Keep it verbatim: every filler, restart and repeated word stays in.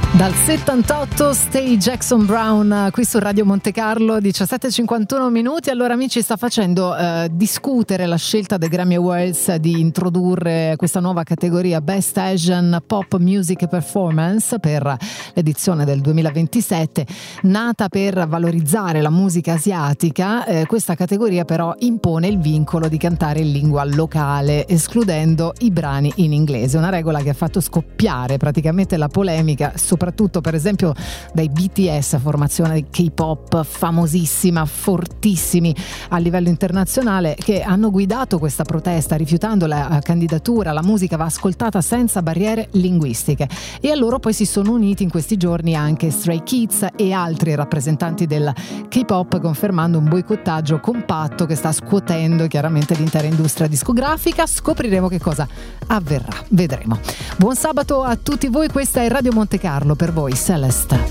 Dal settantotto Stay Jackson Brown qui su Radio Monte Carlo, diciassette e cinquantuno minuti. Allora amici, sta facendo eh, discutere la scelta dei Grammy Awards di introdurre questa nuova categoria Best Asian Pop Music Performance per l'edizione del duemilaventisette, nata per valorizzare la musica asiatica. Eh, questa categoria però impone il vincolo di cantare in lingua locale, escludendo i brani in inglese, una regola che ha fatto scoppiare praticamente la polemica, soprattutto per esempio dai B T S, formazione di K-pop famosissima, fortissimi a livello internazionale, che hanno guidato questa protesta rifiutando la candidatura. La musica va ascoltata senza barriere linguistiche, e a loro poi si sono uniti in questi giorni anche Stray Kids e altri rappresentanti del K-pop, confermando un boicottaggio compatto che sta scuotendo chiaramente l'intera industria discografica. Scopriremo che cosa avverrà, vedremo. Buon sabato a tutti voi, questa è Radio Monte Carlo, per voi Celeste.